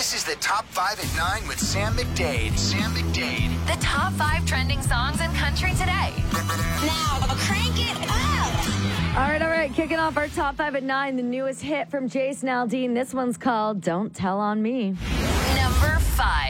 This is the Top 5 at 9 with Sam McDade. Sam McDade. The top 5 trending songs in country today. Now, crank it up. All right. Kicking off our top 5 at 9, the newest hit from Jason Aldean. This one's called Don't Tell on Me. Number 5.